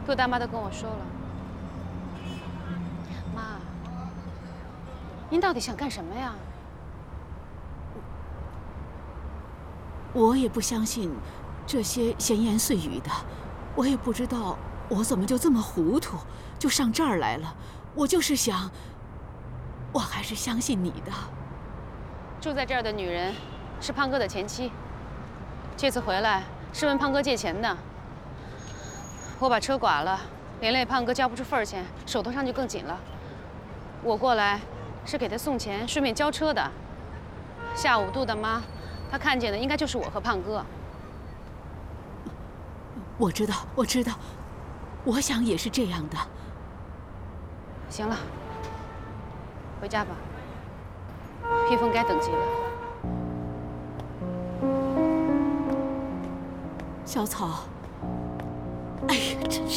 杜大妈都跟我说了。妈，您到底想干什么呀？ 我也不相信这些闲言碎语的，我也不知道我怎么就这么糊涂，就上这儿来了。我就是想，我还是相信你的。 住在这儿的女人是胖哥的前妻，这次回来是问胖哥借钱的。我把车剐了，连累胖哥交不出份儿钱，手头上就更紧了。我过来是给他送钱，顺便交车的。下午杜大妈她看见的应该就是我和胖哥。 我知道，我知道，我想也是这样的。 行了，回家吧。披风该等急了。 小草，哎呀，真是。